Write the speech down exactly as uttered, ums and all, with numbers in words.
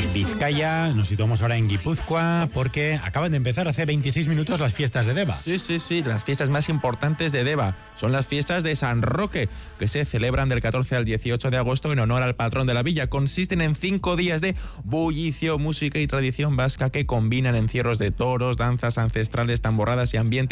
dejamos Vizcaya, nos situamos ahora en Guipúzcoa, porque acaban de empezar hace veintiséis minutos las fiestas de Deva. Sí, sí, sí, las fiestas más importantes de Deva son las fiestas de San Roque, que se celebran del catorce al dieciocho de agosto en honor al patrón de la villa. Consisten en cinco días de bullicio, música y tradición vasca que combinan encierros de toros, danzas ancestrales, tamborradas y ambiente